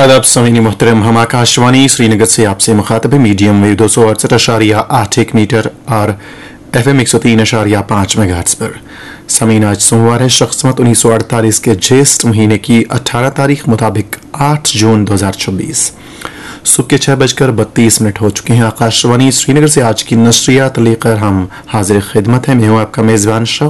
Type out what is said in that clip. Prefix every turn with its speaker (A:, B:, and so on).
A: आदाब समीनी मोहतरम, हम आकाशवाणी श्रीनगर से आपसे मुखातब है। मीडियम वेव 268.81 मीटर और FM 103.5 मेगाहर्ट्ज पर। समीन, आज सोमवार है, शख्समत 1948 के ज्येष्ठ महीने की 18 तारीख मुताबिक 8 जून 2026 सुबह के 6:32 हो चुके हैं। आकाशवाणी श्रीनगर से आज की नशरियात लेकर हम हाजिर खिदमत हैं। मैं हूँ आपका मेज़बान